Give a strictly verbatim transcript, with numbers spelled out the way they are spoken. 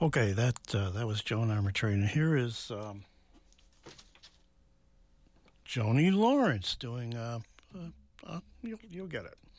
Okay, that uh, that was Joan Armatrading. And here is um, Joni Lawrence doing. Uh, uh, uh, you'll, you'll get it.